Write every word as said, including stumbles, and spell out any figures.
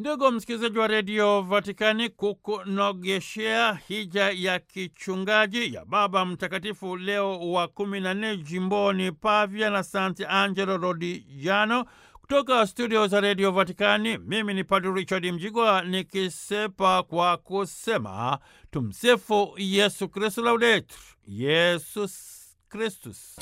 Ndugu msikilizaji wa redio Vatikani, kukunogeshea hija ya kichungaji ya Baba Mtakatifu Leo wa kumi na nne jimboni Pavia na Sant'Angelo Rodigiano, kutoka studio za redio Vatikani, mimi ni Padre Richard Mjigwa nikisepa kwa kusema tumsifu Yesu Kristu, laudetur Yesus Kristus.